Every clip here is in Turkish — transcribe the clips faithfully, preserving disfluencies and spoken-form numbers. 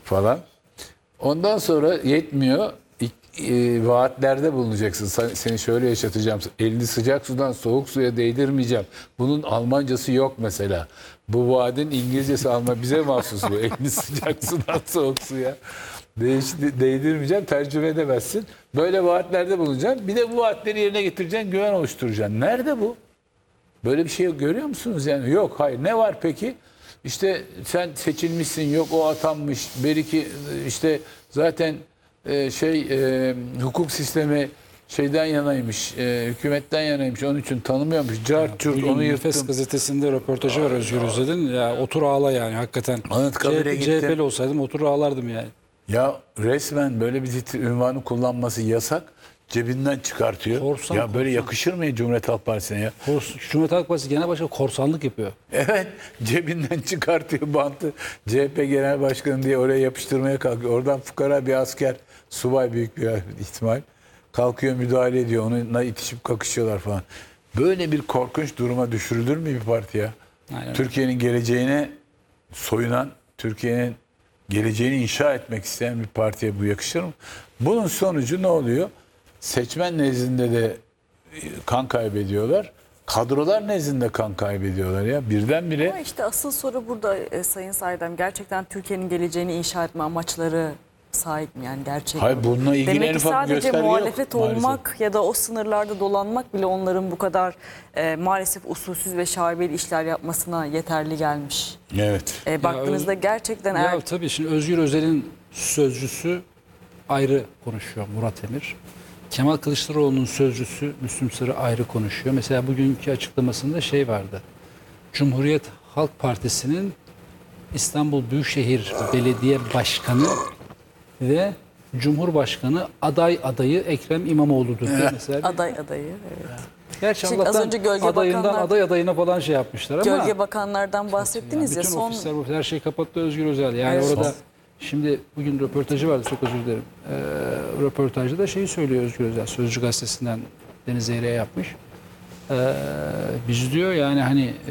falan. Ondan sonra yetmiyor. E, vaatlerde bulunacaksın. Sen- Seni şöyle yaşatacağım. Elini sıcak sudan soğuk suya değdirmeyeceğim. Bunun Almancası yok mesela. Bu vaadin İngilizcesi Alman. Bize mahsus bu. Elini sıcak sudan soğuk suya değiş, değdirmeyeceğim. Tercüme edemezsin. Böyle vaatlerde bulunacaksın. Bir de bu vaatleri yerine getireceksin. Güven oluşturacaksın. Nerede bu? Böyle bir şey görüyor musunuz yani? Yok, hayır. Ne var peki? İşte sen seçilmişsin, yok o atanmış. Belki işte zaten e, şey e, hukuk sistemi şeyden yanaymış, e, hükümetten yanaymış. Onun için tanımıyormuş. Cart curt Bugün onu Nefes yırttım. gazetesinde röportajı var Özgür Özel'in. Ya otur ağla yani hakikaten. Anıtkabir'e C- gittim. CHP'li olsaydım otur ağlardım yani. Ya resmen böyle bir tit- ünvanı kullanması yasak. Cebinden çıkartıyor. Korsan, ya böyle korsan. yakışır mı Cumhuriyet Halk Partisi'ne ya? Kors- Cumhuriyet Halk Partisi Genel Başkanı korsanlık yapıyor. Evet, cebinden çıkartıyor bantı. C H P Genel Başkanı diye oraya yapıştırmaya kalkıyor. Oradan fukara bir asker, subay büyük bir ihtimal. Kalkıyor müdahale ediyor. Onunla itişip kakışıyorlar falan. Böyle bir korkunç duruma düşürülür mü bir parti ya? Aynen. Türkiye'nin geleceğine soyunan, Türkiye'nin geleceğini inşa etmek isteyen bir partiye bu yakışır mı? Bunun sonucu ne oluyor? Seçmen nezdinde de kan kaybediyorlar. Kadrolar nezdinde kan kaybediyorlar ya. Birdenbire Ama işte asıl soru burada e, Sayın Saydam. Gerçekten Türkiye'nin geleceğini inşa etme amaçları sahip mi yani gerçekten? hayır bununla ilgili en Demek ki ufak bir sadece gösterge muhalefet yok maalesef. olmak ya da o sınırlarda dolanmak bile onların bu kadar e, maalesef usulsüz ve şaibeli işler yapmasına yeterli gelmiş. Evet. E, baktığınızda gerçekten Ya eğer tabii şimdi Özgür Özel'in sözcüsü ayrı konuşuyor Murat Emir. Kemal Kılıçdaroğlu'nun sözcüsü Müslüm Sarı ayrı konuşuyor. Mesela bugünkü açıklamasında şey vardı. Cumhuriyet Halk Partisi'nin İstanbul Büyükşehir Belediye Başkanı ve Cumhurbaşkanı aday adayı Ekrem İmamoğlu'dur diye mesela. aday adayı evet. Gerçi Şimdi az Allah'tan önce Gölge adayından Bakanlar- aday adayına falan şey yapmışlar ama. Gölge bakanlardan bahsettiniz ya, bütün son ofisler, ofisler her şeyi kapattı Özgür Özel. Yani Evet. orada şimdi bugün röportajı vardı, çok özür dilerim. Ee, röportajda da şeyi söylüyor Özgür Özel. Sözcü gazetesinden Deniz Zeyre'ye yapmış. Ee, biz diyor yani hani e,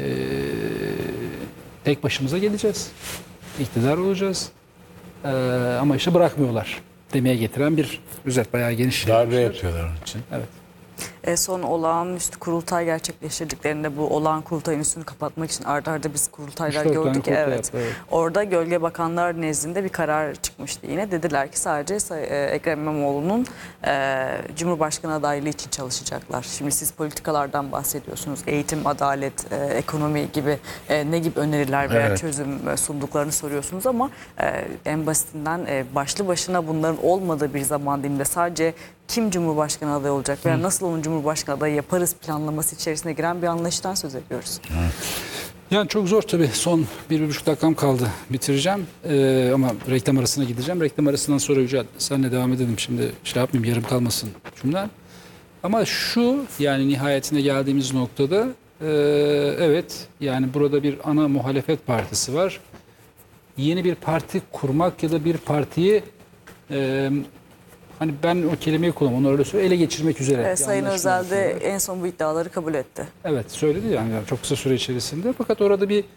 tek başımıza geleceğiz. İktidar olacağız. Ee, ama işte bırakmıyorlar demeye getiren bir özet, bayağı geniş şey Darbe yapmışlar. yapıyorlar onun için. Evet. E, son olağanüstü kurultay gerçekleştirdiklerinde bu olağan kurultayın üstünü kapatmak için arda arda biz kurultaylar Üç dört tane gördük. kurultay Evet. yaptı, evet. Orada Gölge Bakanlar nezdinde bir karar çıkmıştı yine. Dediler ki sadece Say- e, Ekrem İmamoğlu'nun e, Cumhurbaşkanı adaylığı için çalışacaklar. Şimdi siz politikalardan bahsediyorsunuz. Eğitim, adalet, e, ekonomi gibi e, ne gibi öneriler veya Evet. çözüm e, sunduklarını soruyorsunuz ama e, en basitinden e, başlı başına bunların olmadığı bir zaman diliminde sadece kim Cumhurbaşkanı adayı olacak veya nasıl onun Cumhurbaşkanı adayı yaparız planlaması içerisine giren bir anlayıştan söz ediyoruz. Yani çok zor tabii. Son bir, bir buçuk dakikam kaldı. Bitireceğim. Ee, ama reklam arasına gideceğim. Reklam arasından sonra Yücel senle devam edelim. Şimdi şey yapmayayım, yarım kalmasın cümlen. Ama şu yani nihayetine geldiğimiz noktada e, evet yani burada bir ana muhalefet partisi var. Yeni bir parti kurmak ya da bir partiyi e, hani ben o kelimeyi kullanmam, onu öyle söyleyeyim, ele geçirmek üzere. E, bir Sayın anlaşma Özel de yapıyorlar. en son bu iddiaları kabul etti. Evet söyledi yani çok kısa süre içerisinde. Fakat orada bir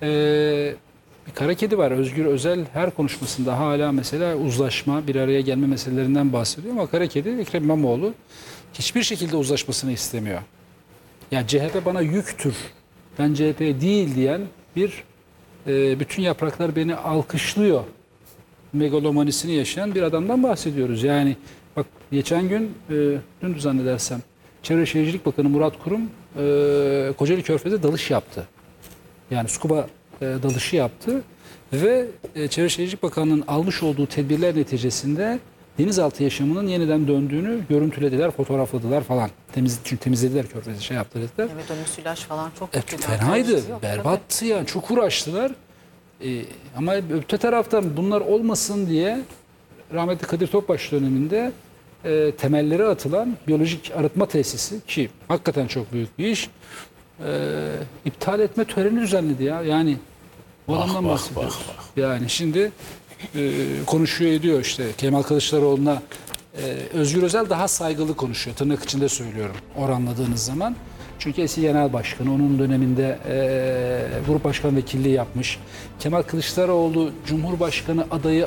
e, bir kara kedi var. Özgür Özel her konuşmasında hala mesela uzlaşma, bir araya gelme meselelerinden bahsediyor ama kara kedi Ekrem İmamoğlu hiçbir şekilde uzlaşmasını istemiyor. Yani C H P bana yüktür, ben C H P değil diyen bir e, bütün yapraklar beni alkışlıyor megalomanisini yaşayan bir adamdan bahsediyoruz. Yani bak geçen gün, e, dün zannedersem Çevre Şehircilik Bakanı Murat Kurum e, Kocaeli Körfez'e dalış yaptı. Yani scuba e, dalışı yaptı ve e, Çevre Şehircilik Bakanı'nın almış olduğu tedbirler neticesinde denizaltı yaşamının yeniden döndüğünü görüntülediler, fotoğrafladılar falan. Temiz, çünkü temizlediler Körfez'i, şey yaptı dediler. Evet, o müsilaj falan çok E, kötü. fenaydı, Yok, berbattı yani, çok uğraştılar. E, ama öte taraftan bunlar olmasın diye rahmetli Kadir Topbaş döneminde e, temelleri atılan biyolojik arıtma tesisi, ki hakikaten çok büyük bir iş, e, iptal etme töreni düzenledi ya. Yani o Vah, adamdan vah, bahsediyoruz. vah, Yani şimdi e, konuşuyor ediyor işte Kemal Kılıçdaroğlu'na. e, Özgür Özel daha saygılı konuşuyor. Tırnak içinde söylüyorum oranladığınız zaman. Çünkü eski genel başkanı, onun döneminde e, grup başkan vekilliği yapmış. Kemal Kılıçdaroğlu Cumhurbaşkanı adayı